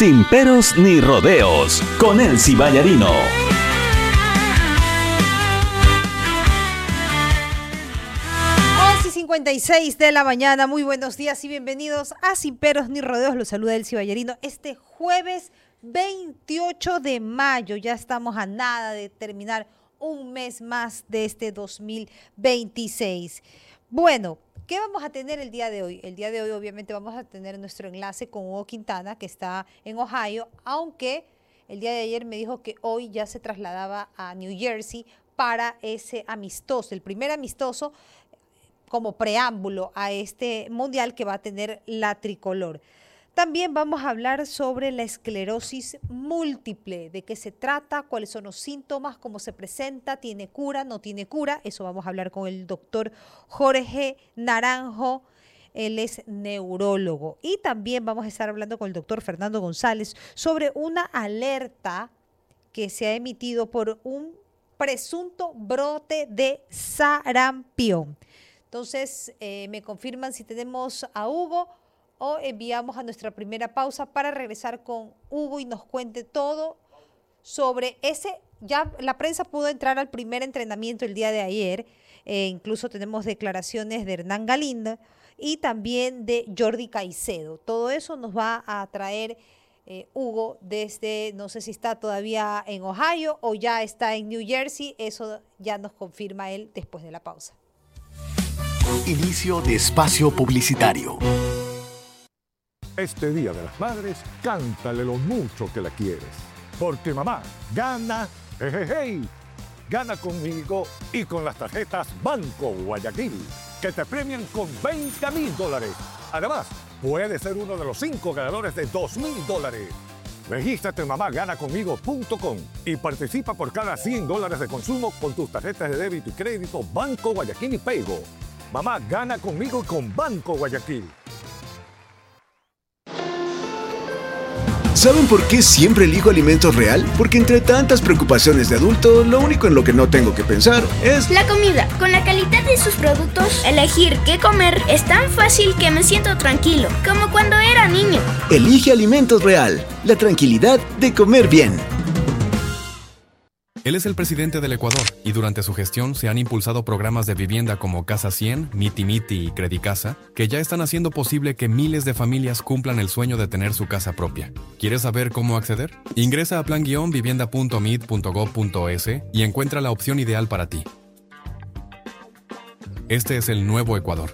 Sin peros ni rodeos, con Elsie Ballarino. 56 de la mañana, muy buenos días y bienvenidos a Sin peros ni rodeos. Los saluda Elsie Ballarino este jueves 28 de mayo. Ya estamos a nada de terminar un mes más de este 2026. Bueno, ¿qué vamos a tener el día de hoy? El día de hoy obviamente vamos a tener nuestro enlace con Hugo Quintana, que está en Ohio, aunque el día de ayer me dijo que hoy ya se trasladaba a New Jersey para ese amistoso, el primer amistoso como preámbulo a este mundial que va a tener la tricolor. También vamos a hablar sobre la esclerosis múltiple, de qué se trata, cuáles son los síntomas, cómo se presenta, tiene cura, no tiene cura. Eso vamos a hablar con el doctor Jorge Naranjo, él es neurólogo. Y también vamos a estar hablando con el doctor Fernando González sobre una alerta que se ha emitido por un presunto brote de sarampión. Entonces, me confirman si tenemos a Hugo o enviamos a nuestra primera pausa para regresar con Hugo y nos cuente todo sobre ese. Ya la prensa pudo entrar al primer entrenamiento el día de ayer, incluso tenemos declaraciones de Hernán Galindo y también de Jordi Caicedo. Todo eso nos va a traer Hugo desde, no sé si está todavía en Ohio o ya está en New Jersey, eso ya nos confirma él después de la pausa. Inicio de espacio publicitario. Este Día de las Madres, cántale lo mucho que la quieres. Porque mamá gana, hey, gana conmigo y con las tarjetas Banco Guayaquil, que te premian con $20,000. Además, puedes ser uno de los 5 ganadores de $2,000. Regístrate en mamaganaconmigo.com y participa por cada $100 de consumo con tus tarjetas de débito y crédito Banco Guayaquil y Paygo. Mamá gana conmigo con Banco Guayaquil. ¿Saben por qué siempre elijo Alimentos Real? Porque entre tantas preocupaciones de adulto, lo único en lo que no tengo que pensar es la comida. Con la calidad de sus productos, elegir qué comer es tan fácil que me siento tranquilo, como cuando era niño. Elige Alimentos Real, la tranquilidad de comer bien. Él es el presidente del Ecuador y durante su gestión se han impulsado programas de vivienda como Casa 100, Miti Miti y Credicasa, que ya están haciendo posible que miles de familias cumplan el sueño de tener su casa propia. ¿Quieres saber cómo acceder? Ingresa a plan-vivienda.mid.gov.es y encuentra la opción ideal para ti. Este es el nuevo Ecuador.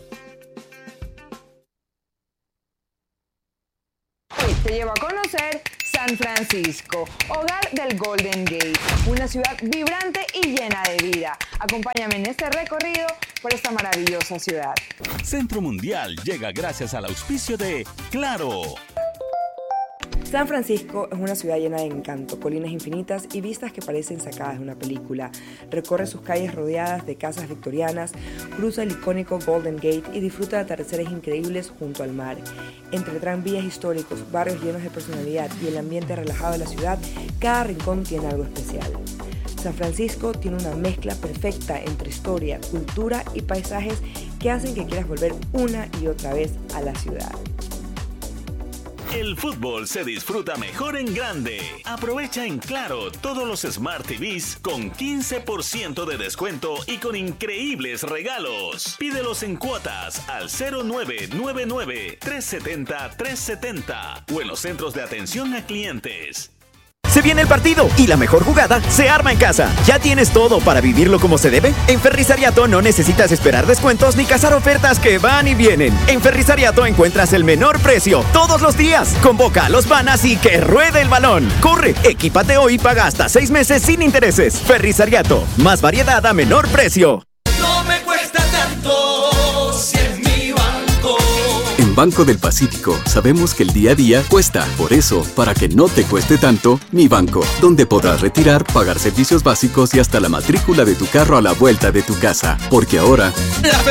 Hoy te llevo a conocer San Francisco, hogar del Golden Gate, una ciudad vibrante y llena de vida. Acompáñame en este recorrido por esta maravillosa ciudad. Centro Mundial llega gracias al auspicio de Claro. San Francisco es una ciudad llena de encanto, colinas infinitas y vistas que parecen sacadas de una película. Recorre sus calles rodeadas de casas victorianas, cruza el icónico Golden Gate y disfruta de atardeceres increíbles junto al mar. Entre tranvías históricos, barrios llenos de personalidad y el ambiente relajado de la ciudad, cada rincón tiene algo especial. San Francisco tiene una mezcla perfecta entre historia, cultura y paisajes que hacen que quieras volver una y otra vez a la ciudad. El fútbol se disfruta mejor en grande. Aprovecha en Claro todos los Smart TVs con 15% de descuento y con increíbles regalos. Pídelos en cuotas al 0999-370-370 o en los centros de atención a clientes. Se viene el partido y la mejor jugada se arma en casa. ¿Ya tienes todo para vivirlo como se debe? En Ferrisariato no necesitas esperar descuentos ni cazar ofertas que van y vienen. En Ferrisariato encuentras el menor precio todos los días. Convoca a los panas y que ruede el balón. Corre, equípate hoy y paga hasta 6 meses sin intereses. Ferrisariato, más variedad a menor precio. No me cuesta tanto si es mi banco. En Banco del Pacífico sabemos que el día a día cuesta. Por eso, para que no te cueste tanto, Mi Banco, donde podrás retirar, pagar servicios básicos y hasta la matrícula de tu carro a la vuelta de tu casa. Porque ahora